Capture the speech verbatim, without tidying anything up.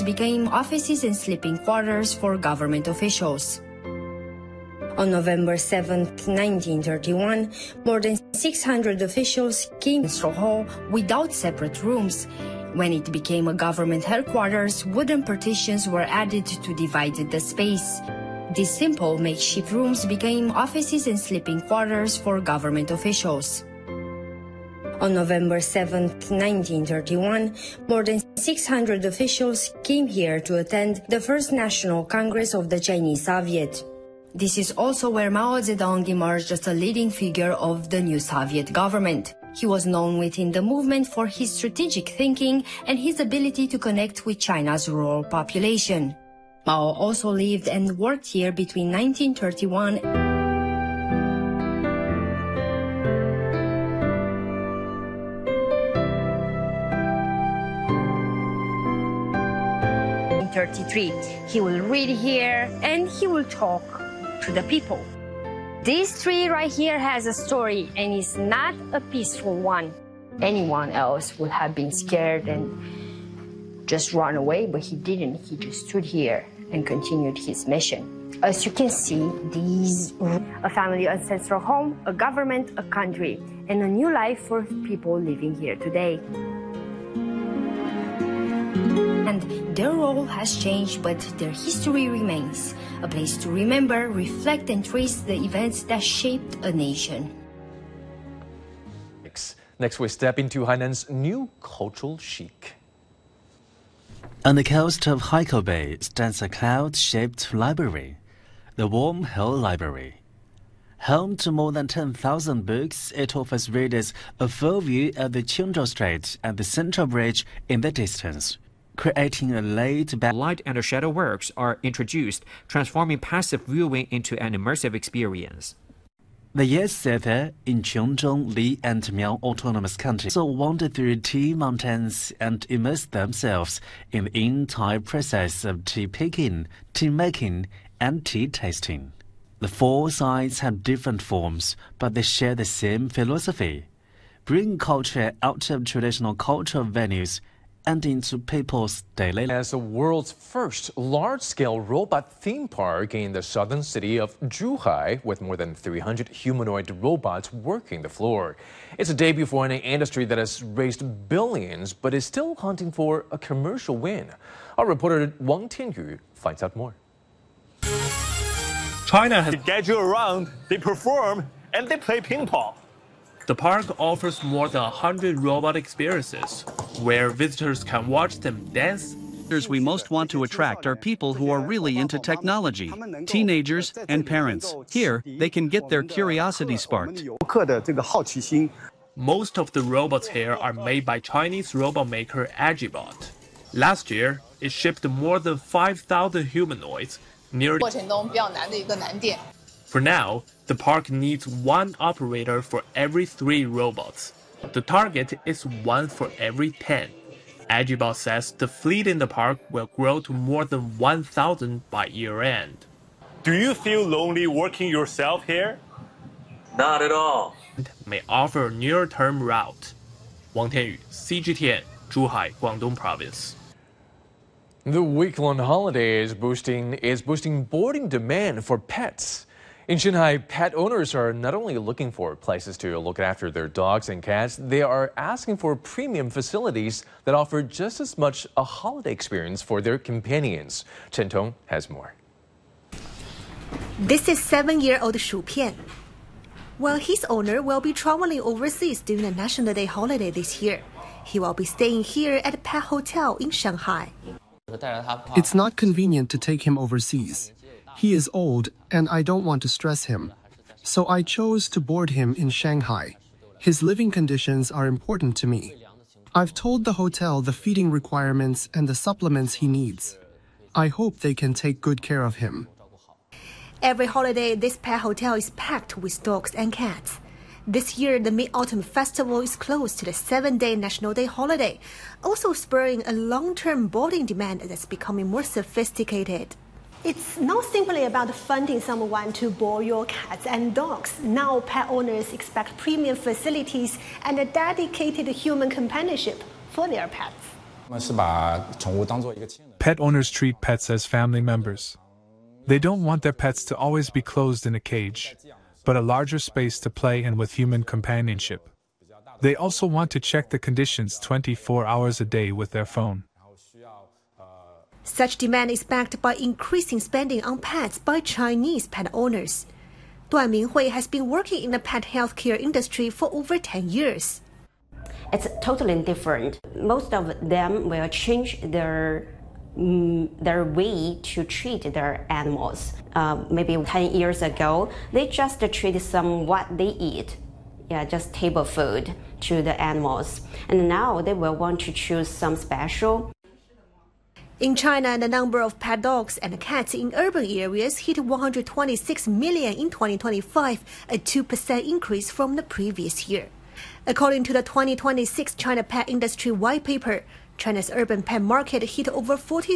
became offices and sleeping quarters for government officials. On November seventh, nineteen thirty-one, more than six hundred officials came to Ministerial Hall without separate rooms. When it became a government headquarters, wooden partitions were added to divide the space. These simple makeshift rooms became offices and sleeping quarters for government officials. On November seventh, nineteen thirty-one, more than six hundred officials came here to attend the First National Congress of the Chinese Soviet. This is also where Mao Zedong emerged as a leading figure of the new Soviet government. He was known within the movement for his strategic thinking and his ability to connect with China's rural population. Mao also lived and worked here between nineteen thirty-one and thirty-three. He will read here and he will talk to the people. This tree right here has a story and it's not a peaceful one. Anyone else would have been scared and just run away, but he didn't. He just stood here and continued his mission. As you can see, these a family ancestral home, a government, a country, and a new life for people living here today. And their role has changed, but their history remains. A place to remember, reflect, and trace the events that shaped a nation. Next, we step into Hainan's new cultural chic. On the coast of Haikou Bay stands a cloud-shaped library, the Warm Hill Library. Home to more than ten thousand books, it offers readers a full view of the Qingzhou Strait and the Central Bridge in the distance, creating a laid-back... Light and shadow works are introduced, transforming passive viewing into an immersive experience. The Yes Theater in Qiongzhou, Li, and Miao Autonomous County also wander through tea mountains and immerse themselves in the entire process of tea picking, tea making, and tea tasting. The four sides have different forms, but they share the same philosophy: bring culture out of traditional cultural venues and into people's daily lives. As the world's first large-scale robot theme park in the southern city of Zhuhai, with more than three hundred humanoid robots working the floor. It's a debut for an industry that has raised billions, but is still hunting for a commercial win. Our reporter Wang Tianyu finds out more. China has get you around, they perform, and they play ping pong. The park offers more than one hundred robot experiences, where visitors can watch them dance. We most want to attract are people who are really into technology, teenagers and parents. Here, they can get their curiosity sparked. Most of the robots here are made by Chinese robot maker Agibot. Last year, it shipped more than five thousand humanoids, nearly... For now, the park needs one operator for every three robots. The target is one for every ten. Agibot says the fleet in the park will grow to more than one thousand by year-end. Do you feel lonely working yourself here? Not at all. May offer a near-term route. Wang Tianyu, C G T N, Zhuhai, Guangdong Province. The week-long holiday is boosting, is boosting boarding demand for pets. In Shanghai, pet owners are not only looking for places to look after their dogs and cats, they are asking for premium facilities that offer just as much a holiday experience for their companions. Chen Tong has more. This is seven-year-old Shu Pian. While his owner will be traveling overseas during the National Day holiday this year, he will be staying here at a pet hotel in Shanghai. It's not convenient to take him overseas. He is old, and I don't want to stress him. So I chose to board him in Shanghai. His living conditions are important to me. I've told the hotel the feeding requirements and the supplements he needs. I hope they can take good care of him. Every holiday, this pet hotel is packed with dogs and cats. This year, the Mid-Autumn Festival is close to the seven-day National Day holiday, also spurring a long-term boarding demand that's becoming more sophisticated. It's not simply about funding someone to board your cats and dogs. Now pet owners expect premium facilities and a dedicated human companionship for their pets. Pet owners treat pets as family members. They don't want their pets to always be closed in a cage, but a larger space to play in with human companionship. They also want to check the conditions twenty-four hours a day with their phone. Such demand is backed by increasing spending on pets by Chinese pet owners. Duan Minghui has been working in the pet healthcare industry for over ten years. It's totally different. Most of them will change their mm, their way to treat their animals. Uh, maybe ten years ago, they just treat some what they eat, yeah, just table food to the animals. And now they will want to choose some special. In China, the number of pet dogs and cats in urban areas hit one hundred twenty-six million in twenty twenty-five, a two percent increase from the previous year. According to the twenty twenty-six China Pet Industry White Paper, China's urban pet market hit over forty